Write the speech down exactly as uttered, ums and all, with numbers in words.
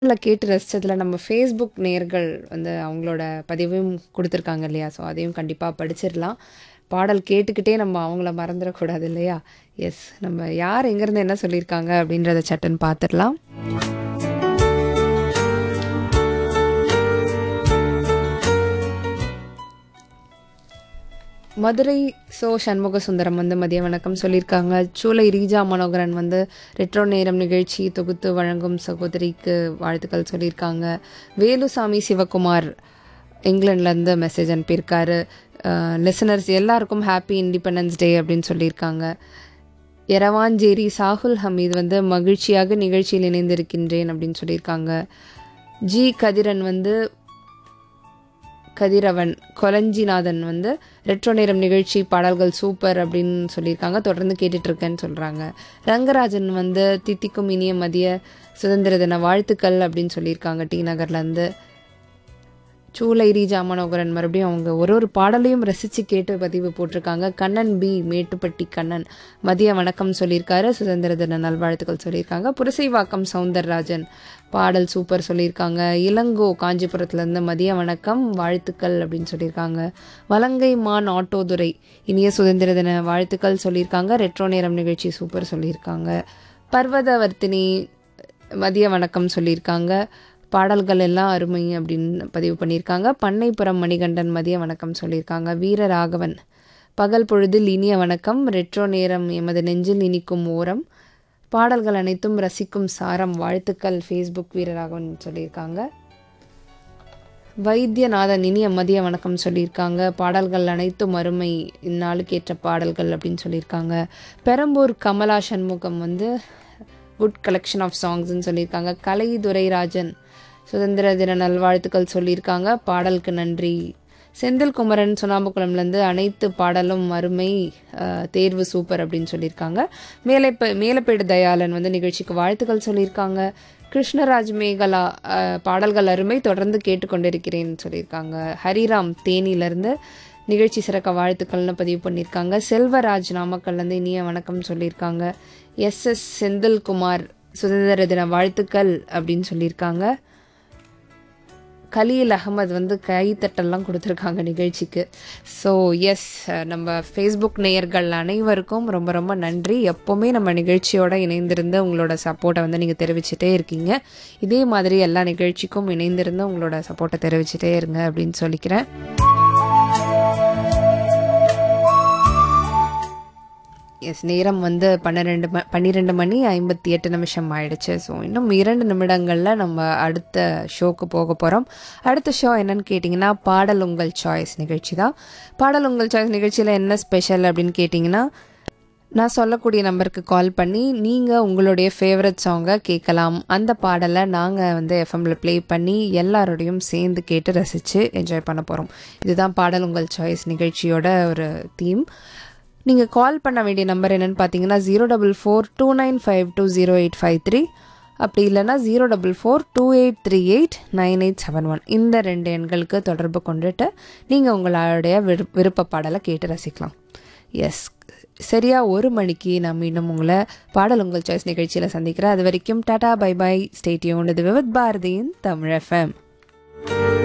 ல கேட்டு ரசிச்சதுல நம்ம Facebook நேயர்கள் வந்து அவங்களோட பதிவையும் குடுத்துருக்காங்க இல்லையா? ஸோ அதையும் கண்டிப்பா படிச்சிரலாம். பாடல் கேட்டுக்கிட்டே நம்ம அவங்கள மறந்துறக்கூடாது இல்லையா? எஸ். நம்ம யார் எங்கேருந்து என்ன சொல்லியிருக்காங்க அப்படின்றத சட்டுன்னு பார்த்துரலாம். மதுரை சோ. சண்முக சுந்தரம் வந்து மதிய வணக்கம் சொல்லியிருக்காங்க. சூலை ரீஜா மனோகரன் வந்து ரெட்ரோ நேரம் நிகழ்ச்சி தொகுத்து வழங்கும் சகோதரிக்கு வாழ்த்துக்கள் சொல்லியிருக்காங்க. வேலுசாமி சிவகுமார் இங்கிலாந்துலேருந்து மெசேஜ் அனுப்பியிருக்காரு. லிசனர்ஸ் எல்லாருக்கும் ஹாப்பி இண்டிபெண்டன்ஸ் டே அப்படின்னு சொல்லியிருக்காங்க. எரவாஞ்சேரி சாகுல் ஹமீது வந்து மகிழ்ச்சியாக நிகழ்ச்சியில் இணைந்திருக்கின்றேன் அப்படின்னு சொல்லியிருக்காங்க. ஜி கதிரன் வந்து கதிரவன் கொலஞ்சிநாதன் வந்து ரெட்ரோ நேரம் நிகழ்ச்சி பாடல்கள் சூப்பர் அப்படின்னு சொல்லியிருக்காங்க. தொடர்ந்து கேட்டுட்ருக்கேன்னு சொல்கிறாங்க. ரங்கராஜன் வந்து தித்திக்கும் இனிய மதிய சுதந்திர தின வாழ்த்துக்கள் அப்படின்னு சொல்லியிருக்காங்க டி நகர்லேருந்து. சூலை ரீஜா மனோகரன் மறுபடியும் அவங்க ஒரு ஒரு பாடலையும் ரசித்து கேட்டு பதிவு போட்டிருக்காங்க. கண்ணன் பி மேட்டுப்பட்டி கண்ணன் மதிய வணக்கம் சொல்லியிருக்காரு. சுதந்திர தின நல்வாழ்த்துக்கள் சொல்லியிருக்காங்க. புரசைவாக்கம் சவுந்தரராஜன் பாடல் சூப்பர் சொல்லியிருக்காங்க. இளங்கோ காஞ்சிபுரத்துலேருந்து மதிய வணக்கம் வாழ்த்துக்கள் அப்படின்னு சொல்லியிருக்காங்க. வலங்கை மான் ஆட்டோதுரை இனிய சுதந்திர தின வாழ்த்துக்கள் சொல்லியிருக்காங்க. ரெட்ரோ நேரம் நிகழ்ச்சி சூப்பர் சொல்லியிருக்காங்க. பர்வதவர்த்தினி மதிய வணக்கம் சொல்லியிருக்காங்க. பாடல்கள் எல்லாம் அருமை அப்படின்னு பதிவு பண்ணியிருக்காங்க. பண்ணைப்புறம் மணிகண்டன் மதிய வணக்கம் சொல்லியிருக்காங்க. வீரராகவன் பகல் பொழுதில் இனிய வணக்கம். ரெட்ரோ நேரம் எமது நெஞ்சில் இனிக்கும் ஓரம் பாடல்கள் அனைத்தும் ரசிக்கும் சாரம் வாழ்த்துக்கள் ஃபேஸ்புக் வீரராகவன் சொல்லியிருக்காங்க. வைத்தியநாதன் இனிய மதிய வணக்கம் சொல்லியிருக்காங்க. பாடல்கள் அனைத்தும் அருமை இந்நாளுக்கு ஏற்ற பாடல்கள் அப்படின்னு சொல்லியிருக்காங்க. பெரம்பூர் கமலா சண்முகம் வந்து குட் கலெக்ஷன் ஆஃப் சாங்ஸ்ன்னு சொல்லியிருக்காங்க. கலைதுரைராஜன் சுதந்திர தின நல்வாழ்த்துக்கள் சொல்லியிருக்காங்க. பாடலுக்கு நன்றி. செந்தில் குமரன் சுண்ணாம்புக்குளம்லேருந்து அனைத்து பாடலும் அருமை தேர்வு சூப்பர் அப்படின்னு சொல்லியிருக்காங்க. மேலைப்ப மேலப்பேடு தயாளன் வந்து நிகழ்ச்சிக்கு வாழ்த்துக்கள் சொல்லியிருக்காங்க. கிருஷ்ணராஜ் மேகலா பாடல்கள் அருமை தொடர்ந்து கேட்டுக்கொண்டிருக்கிறேன்னு சொல்லியிருக்காங்க. ஹரிராம் தேனியிலேருந்து நிகழ்ச்சி சிறக்க வாழ்த்துக்கள்னு பதிவு பண்ணியிருக்காங்க. செல்வராஜ் நாமக்கல்லேருந்து இனிய வணக்கம் சொல்லியிருக்காங்க. எஸ் எஸ் செந்தில்குமார் சுதந்திர தின வாழ்த்துக்கள் அப்படின்னு சொல்லியிருக்காங்க. கலீல் அகமது வந்து கைத்தட்டெல்லாம் கொடுத்துருக்காங்க நிகழ்ச்சிக்கு. ஸோ எஸ், நம்ம ஃபேஸ்புக் நேயர்கள் அனைவருக்கும் ரொம்ப ரொம்ப நன்றி. எப்போவுமே நம்ம நிகழ்ச்சியோட இணைந்திருந்து உங்களோட சப்போர்ட்டை வந்து நீங்கள் தெரிவிச்சுட்டே இருக்கீங்க. இதே மாதிரி எல்லா நிகழ்ச்சிக்கும் இணைந்திருந்து உங்களோட சப்போர்ட்டை தெரிவிச்சுட்டே இருங்க அப்படின்னு சொல்லிக்கிறேன். எஸ், நேரம் வந்து பன்னிரெண்டு ம பன்னிரெண்டு மணி ஐம்பத்தி எட்டு நிமிஷம் ஆயிடுச்சு. ஸோ இன்னும் இரண்டு நிமிடங்களில் நம்ம அடுத்த ஷோக்கு போக போகிறோம். அடுத்த ஷோ என்னன்னு கேட்டிங்கன்னா பாடல் உங்கள் சாய்ஸ் நிகழ்ச்சி தான். பாடல் உங்கள் சாய்ஸ் நிகழ்ச்சியில் என்ன ஸ்பெஷல் அப்படின்னு கேட்டிங்கன்னா, நான் சொல்லக்கூடிய நம்பருக்கு கால் பண்ணி நீங்கள் உங்களுடைய ஃபேவரட் சாங்கை கேட்கலாம். அந்த பாடலை நாங்கள் வந்து எஃப்எம்மில் ப்ளே பண்ணி எல்லாரோடையும் சேர்ந்து கேட்டு ரசித்து என்ஜாய் பண்ண போகிறோம். இதுதான் பாடல் உங்கள் சாய்ஸ் நிகழ்ச்சியோட ஒரு தீம். நீங்கள் கால் பண்ண வேண்டிய நம்பர் என்னென்னு பார்த்தீங்கன்னா zero double four two nine five two zero eight five three அப்படி இல்லைனா zero double four two eight three eight nine eight seven one இந்த ரெண்டு எண்களுக்கு தொடர்பு கொண்டுட்டு நீங்கள் உங்களுடைய விரு விருப்ப பாடலை கேட்டு ரசிக்கலாம். எஸ், சரியாக ஒரு மணிக்கு நான் மீண்டும் உங்களை பாடல் உங்கள் சாய்ஸ் நிகழ்ச்சியில் சந்திக்கிறேன். அது வரைக்கும் tata bye by. Stay tuned. இது வித் பாரதியின் தமிழ் எஃப்எம்.